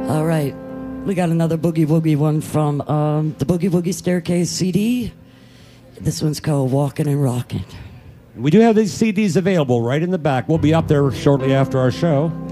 All right. We got another Boogie Woogie one from the Boogie Woogie Staircase CD. This one's called Walking and Rocking. We do have these CDs available right in the back. We'll be up there shortly after our show.